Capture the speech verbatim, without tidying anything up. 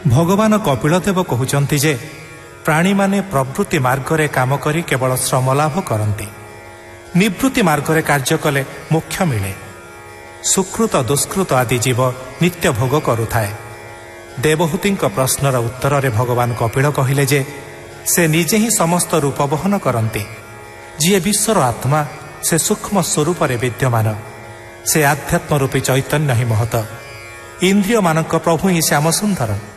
ଭଗବାନ କପିଳଦେବ କହୁଛନ୍ତି ଯେ ପ୍ରାଣୀମାନେ ପ୍ରବୃତ୍ତି ମାର୍ଗରେ କାମ କରି କେବଳ ଶ୍ରମ ଲାଭ କରନ୍ତି। ନିବୃତ୍ତି ମାର୍ଗରେ କାର୍ଯ୍ୟ କଲେ ମୋକ୍ଷ ମିଳେ। ସୁକୃତ ଦୁଷ୍କୃତ ଆଦି ଜୀବ ନିତ୍ୟ ଭୋଗ କରୁଥାଏ। ଦେବହୂତିଙ୍କ ପ୍ରଶ୍ନର ଉତ୍ତରରେ ଭଗବାନ କପିଳ କହିଲେ ଯେ ସେ ନିଜେ ହିଁ ସମସ୍ତ ରୂପ ବହନ କରନ୍ତି। ଯିଏ ବିଶ୍ୱର ଆତ୍ମା ସେ ସୂକ୍ଷ୍ମ ସ୍ୱରୂପରେ ବିଦ୍ୟମାନ। ସେ ଆଧ୍ୟାତ୍ମ ରୂପୀ ଚୈତନ୍ୟ ହିଁ ମହତ। ଇନ୍ଦ୍ରିୟମାନଙ୍କ ପ୍ରଭୁ ହିଁ ଶ୍ୟାମସୁନ୍ଦର।